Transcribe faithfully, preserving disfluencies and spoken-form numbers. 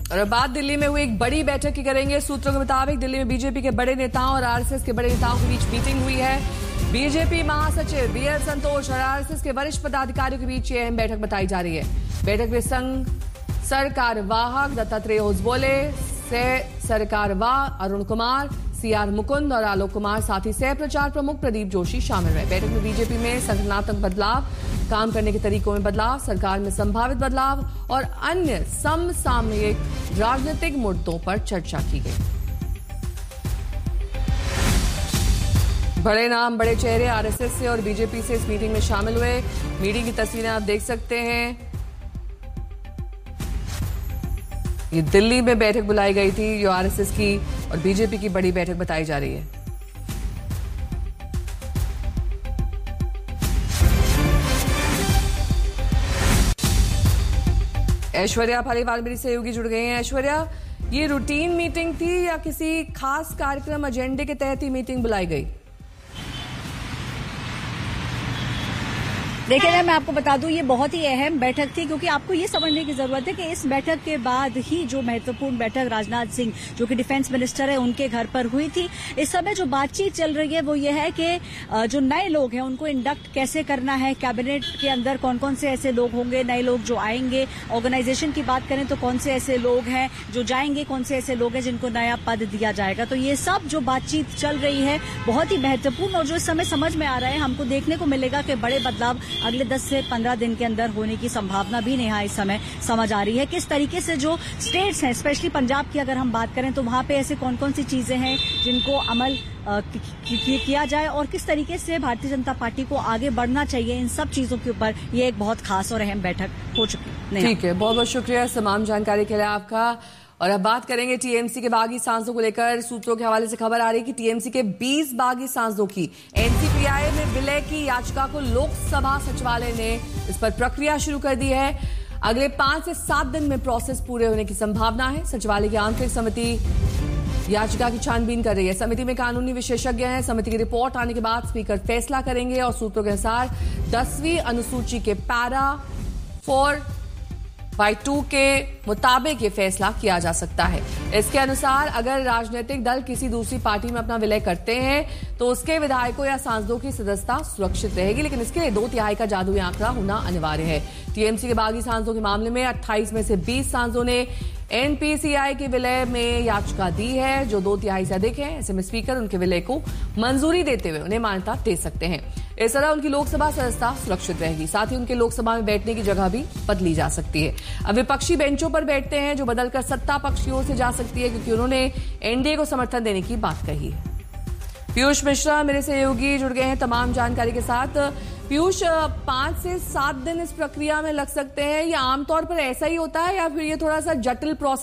और अब बात दिल्ली में हुई एक बड़ी बैठक की करेंगे। सूत्रों के मुताबिक दिल्ली में बीजेपी के बड़े नेताओं और आरएसएस के बड़े नेताओं के बीच मीटिंग हुई है। बीजेपी महासचिव बी एल संतोष और आरएसएस के वरिष्ठ पदाधिकारियों के बीच ये अहम बैठक बताई जा रही है। बैठक में संघ सरकारवाहक दत्तात्रेय होसबोले, सह सरकारवाह अरुण कुमार, सी आर मुकुंद और आलोक कुमार, साथ ही सह प्रचार प्रमुख प्रदीप जोशी शामिल हुए। बैठक में बीजेपी में संगठनात्मक बदलाव, काम करने के तरीकों में बदलाव, सरकार में संभावित बदलाव और अन्य समसामयिक राजनीतिक मुद्दों पर चर्चा की गई। बड़े नाम, बड़े चेहरे आरएसएस से और बीजेपी से इस मीटिंग में शामिल हुए। मीटिंग की तस्वीरें आप देख सकते हैं। ये दिल्ली में बैठक बुलाई गई थी, जो आरएसएस की और बीजेपी की बड़ी बैठक बताई जा रही है। ऐश्वर्या भालीवाल मेरी सहयोगी जुड़ गए हैं। ऐश्वर्या, ये रूटीन मीटिंग थी या किसी खास कार्यक्रम एजेंडे के तहत ही मीटिंग बुलाई गई? देखिए, मैं आपको बता दूं, ये बहुत ही अहम बैठक थी, क्योंकि आपको ये समझने की जरूरत है कि इस बैठक के बाद ही जो महत्वपूर्ण बैठक राजनाथ सिंह, जो कि डिफेंस मिनिस्टर है, उनके घर पर हुई थी। इस समय जो बातचीत चल रही है वो ये है कि जो नए लोग हैं उनको इंडक्ट कैसे करना है, कैबिनेट के अंदर कौन कौन से ऐसे लोग होंगे, नए लोग जो आएंगे। ऑर्गेनाइजेशन की बात करें तो कौन से ऐसे लोग हैं जो जाएंगे, कौन से ऐसे लोग हैं जिनको नया पद दिया जाएगा। तो ये सब जो बातचीत चल रही है बहुत ही महत्वपूर्ण, और जो इस समय समझ में आ रहा है, हमको देखने को मिलेगा कि बड़े बदलाव अगले दस से पंद्रह दिन के अंदर होने की संभावना भी नेहा इस समय समझ आ रही है। किस तरीके से जो स्टेट्स हैं, स्पेशली पंजाब की अगर हम बात करें तो वहां पे ऐसे कौन कौन सी चीजें हैं जिनको अमल आ, कि, कि, किया जाए, और किस तरीके से भारतीय जनता पार्टी को आगे बढ़ना चाहिए, इन सब चीजों के ऊपर ये एक बहुत खास और अहम बैठक हो चुकी है। ठीक है, बहुत बहुत शुक्रिया तमाम जानकारी के लिए आपका। और अब बात करेंगे टीएमसी के बागी सांसदों को लेकर। सूत्रों के हवाले से खबर आ रही है कि टीएमसी के बीस बागी सांसदों की एनसीपीआई में विलय की याचिका को लोकसभा सचिवालय ने इस पर प्रक्रिया शुरू कर दी है। अगले पांच से सात दिन में प्रोसेस पूरे होने की संभावना है। सचिवालय की आंतरिक समिति याचिका की छानबीन कर रही है। समिति में कानूनी विशेषज्ञ हैं। समिति की रिपोर्ट आने के बाद स्पीकर फैसला करेंगे और सूत्रों के अनुसार दसवीं अनुसूची के पैरा फोर बाई टू के मुताबिक ये फैसला किया जा सकता है। इसके अनुसार अगर राजनीतिक दल किसी दूसरी पार्टी में अपना विलय करते हैं तो उसके विधायकों या सांसदों की सदस्यता सुरक्षित रहेगी, लेकिन इसके लिए दो तिहाई का जादुई आंकड़ा होना अनिवार्य है। टीएमसी के बागी सांसदों के मामले में अट्ठाईस में से बीस सांसदों ने एनपीसीआई के विलय में याचिका दी है, जो दो तिहाई से अधिक है। ऐसे में स्पीकर उनके विलय को मंजूरी देते हुए उन्हें मान्यता दे सकते हैं। इस तरह उनकी लोकसभा सदस्यता सुरक्षित रहेगी। साथ ही उनके लोकसभा में बैठने की जगह भी बदली जा सकती है। अब विपक्षी बेंचों पर बैठते हैं, जो बदलकर सत्ता पक्ष की ओर से जा सकती है, क्योंकि उन्होंने एनडीए को समर्थन देने की बात कही है। पीयूष मिश्रा मेरे सहयोगी जुड़ गए हैं तमाम जानकारी के साथ। पीयूष, पांच से सात दिन इस प्रक्रिया में लग सकते हैं, या आमतौर पर ऐसा ही होता है या फिर ये थोड़ा सा जटिल प्रोसेस